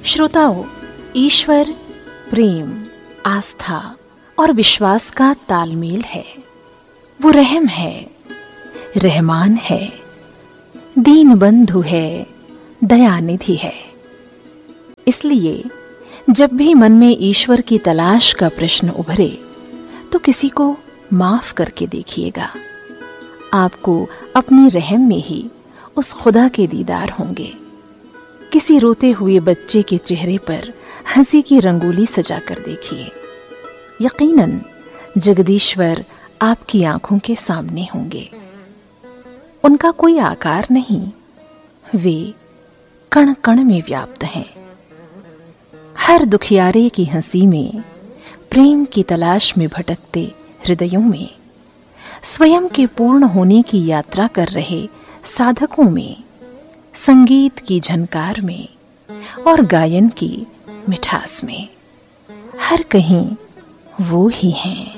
श्रोताओं, ईश्वर प्रेम, आस्था और विश्वास का तालमेल है। वो रहम है, रहमान है, दीन बंधु है, दयानिधि है। इसलिए जब भी मन में ईश्वर की तलाश का प्रश्न उभरे तो किसी को माफ करके देखिएगा। आपको अपनी रहम में ही उस खुदा के दीदार होंगे। किसी रोते हुए बच्चे के चेहरे पर हंसी की रंगोली सजा कर देखिए। यकीनन जगदीश्वर आपकी आंखों के सामने होंगे। उनका कोई आकार नहीं, वे कण कण में व्याप्त हैं। हर दुखियारे की हंसी में, प्रेम की तलाश में भटकते हृदयों में, स्वयं के पूर्ण होने की यात्रा कर रहे साधकों में, संगीत की झनकार में और गायन की मिठास में, हर कहीं वो ही हैं।